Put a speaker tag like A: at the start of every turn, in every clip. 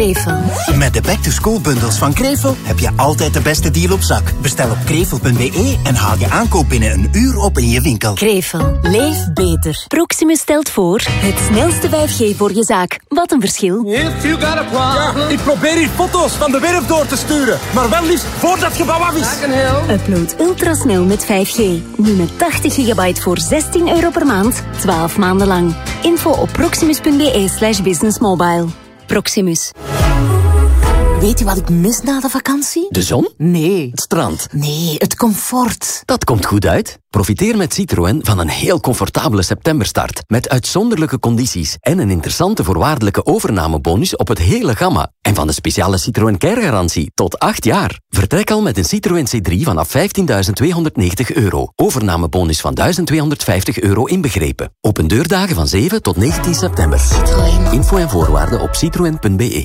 A: Krevel.
B: Met de back-to-school bundels van Krevel heb je altijd de beste deal op zak. Bestel op krevel.be en haal je aankoop binnen een uur op in je winkel.
A: Krevel. Leef beter. Proximus stelt voor het snelste 5G voor je zaak. Wat een verschil.
C: Ja, ik probeer hier foto's van de werf door te sturen. Maar wel liefst voordat het gebouw af is.
A: Upload ultrasnel met 5G. Nu met 80 gigabyte voor €16 per maand. 12 maanden lang. Info op proximus.be/businessmobile. Proximus.
D: Weet je wat ik mis na de vakantie?
E: De zon?
D: Nee.
E: Het strand?
D: Nee, het comfort.
E: Dat komt goed uit. Profiteer met Citroën van een heel comfortabele septemberstart. Met uitzonderlijke condities en een interessante voorwaardelijke overnamebonus op het hele gamma. En van de speciale Citroën Care-garantie tot 8 jaar. Vertrek al met een Citroën C3 vanaf €15.290. Overnamebonus van €1.250 inbegrepen. Open deurdagen van 7 tot 19 september.
D: Citroën.
E: Info en voorwaarden op citroen.be.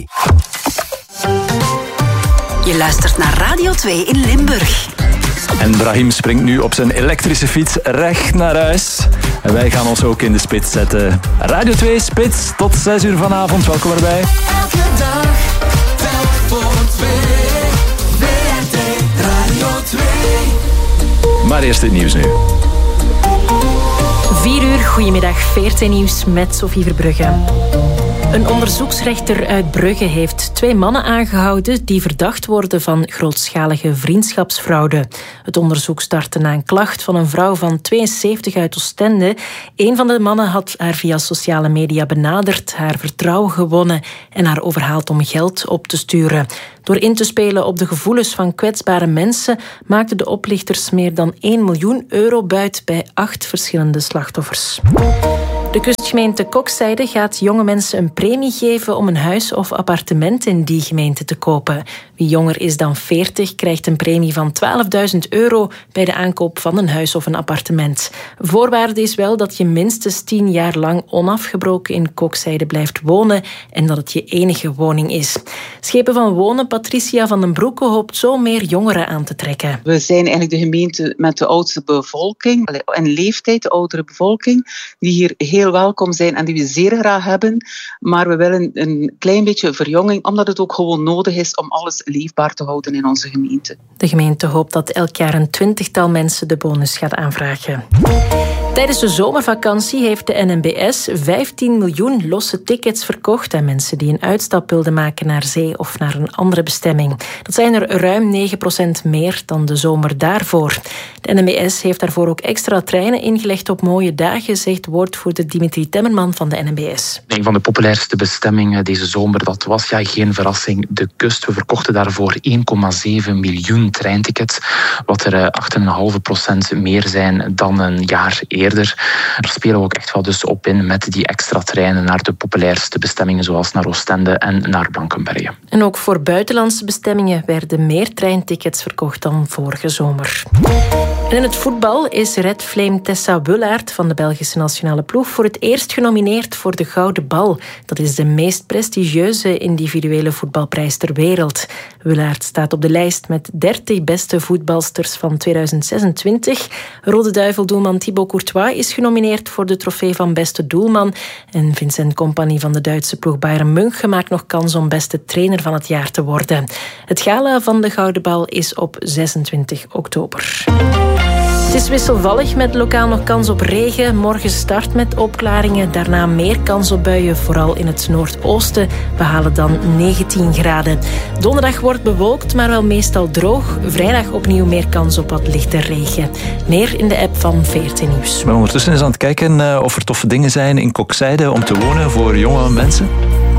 A: Je luistert naar Radio 2 in Limburg.
F: En Brahim springt nu op zijn elektrische fiets recht naar huis. En wij gaan ons ook in de spits zetten. Radio 2 Spits tot 6 uur vanavond. Welkom erbij.
G: Elke dag, telk voor 2. WRT Radio 2.
F: Maar eerst het nieuws nu.
H: 4 uur, goedemiddag, VRT Nieuws met Sophie Verbrugge. Een onderzoeksrechter uit Brugge heeft 2 mannen aangehouden die verdacht worden van grootschalige vriendschapsfraude. Het onderzoek startte na een klacht van een vrouw van 72 uit Oostende. Een van de mannen had haar via sociale media benaderd, haar vertrouwen gewonnen en haar overhaald om geld op te sturen. Door in te spelen op de gevoelens van kwetsbare mensen maakten de oplichters meer dan €1 miljoen buit bij 8 verschillende slachtoffers. De kustgemeente Kokzijde gaat jonge mensen een premie geven om een huis of appartement in die gemeente te kopen. Wie jonger is dan 40 krijgt een premie van €12.000 bij de aankoop van een huis of een appartement. Voorwaarde is wel dat je minstens 10 jaar lang onafgebroken in Kokzijde blijft wonen en dat het je enige woning is. Schepen van Wonen, Patricia van den Broeke, hoopt zo meer jongeren aan te trekken.
I: We zijn eigenlijk de gemeente met de oudste bevolking, in leeftijd de oudere bevolking, die hier heel welkom zijn en die we zeer graag hebben. Maar we willen een klein beetje verjonging, omdat het ook gewoon nodig is om alles leefbaar te houden in onze gemeente.
H: De gemeente hoopt dat elk jaar een 20-tal mensen de bonus gaat aanvragen. Tijdens de zomervakantie heeft de NMBS 15 miljoen losse tickets verkocht aan mensen die een uitstap wilden maken naar zee of naar een andere bestemming. Dat zijn er ruim 9% meer dan de zomer daarvoor. De NMBS heeft daarvoor ook extra treinen ingelegd op mooie dagen, zegt woordvoerder Dimitri Temmerman van de NMBS.
J: Een van de populairste bestemmingen deze zomer, dat was geen verrassing, de kust. We verkochten daarvoor 1,7 miljoen treintickets, wat er 8,5% meer zijn dan een jaar eerder. Daar spelen we ook echt wel dus op in met die extra treinen naar de populairste bestemmingen, zoals naar Oostende en naar Blankenberge.
H: En ook voor buitenlandse bestemmingen werden meer treintickets verkocht dan vorige zomer. En in het voetbal is Red Flame Tessa Wullaert van de Belgische nationale ploeg voor het eerst genomineerd voor de Gouden Bal. Dat is de meest prestigieuze individuele voetbalprijs ter wereld. Wullaert staat op de lijst met 30 beste voetbalsters van 2026. Rode Duivel-doelman Thibaut Courtois is genomineerd voor de trofee van beste doelman. En Vincent Kompany van de Duitse ploeg Bayern München maakt nog kans om beste trainer van het jaar te worden. Het gala van de Gouden Bal is op 26 oktober. Het is wisselvallig met lokaal nog kans op regen. Morgen start met opklaringen, daarna meer kans op buien, vooral in het noordoosten. We halen dan 19 graden. Donderdag wordt bewolkt, maar wel meestal droog. Vrijdag opnieuw meer kans op wat lichte regen. Meer in de app van VRT Nieuws.
F: Maar ondertussen is aan het kijken of er toffe dingen zijn in Kokzijde om te wonen voor jonge mensen.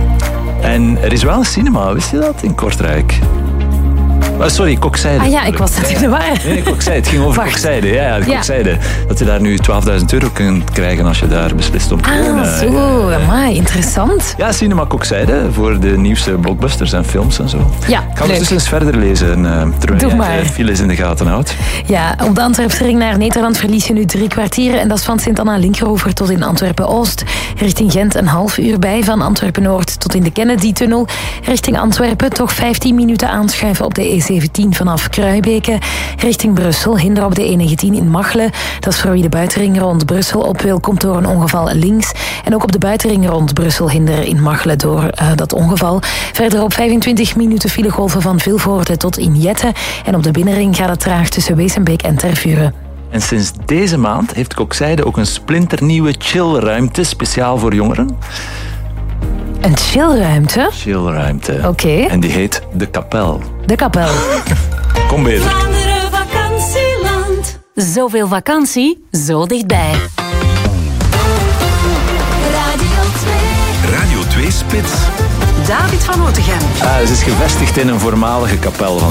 F: En er is wel een cinema, wist je dat, in Kortrijk? Sorry, Kokzijde.
K: Ah ja, ik was net in de war.
F: Nee, Kokzijde. Het ging over Kokzijde. Ja, Kokzijde. Dat je daar nu €12.000 kunt krijgen als je daar beslist om te wonen.
K: Zo, amai, interessant.
F: Ja, Cinema Kokzijde, voor de nieuwste blockbusters en films en zo.
K: Ja,
F: ik ga ondertussen eens verder lezen, terwijl jij de files in de gaten houdt.
K: Ja, op de Antwerpse ring naar Nederland verlies je nu 3 kwartieren. En dat is van Sint-Anna-Linkeroever tot in Antwerpen-Oost. Richting Gent een half uur bij, van Antwerpen-Noord tot in de Kennedy-tunnel. Richting Antwerpen toch 15 minuten aanschuiven op de E6. A17 vanaf Kruibeke richting Brussel. Hinder op de E19 in Machelen. Dat is voor wie de buitenring rond Brussel op wil, komt door een ongeval links. En ook op de buitenring rond Brussel hinder in Machelen door dat ongeval. Verder op 25 minuten filegolven van Vilvoorde tot in Jette. En op de binnenring gaat het traag tussen Wezenbeek en Tervuren.
F: En sinds deze maand heeft Kokzijde ook een splinternieuwe chillruimte speciaal voor jongeren.
K: Een chillruimte?
F: Chillruimte.
K: Oké.
F: En die heet De Kapel.
K: De Kapel.
F: Kom beter.
A: Vlaanderen vakantieland. Zoveel vakantie, zo dichtbij. Radio 2.
L: Radio 2 Spits.
A: David van Otegem.
F: Ze is gevestigd in een voormalige kapel van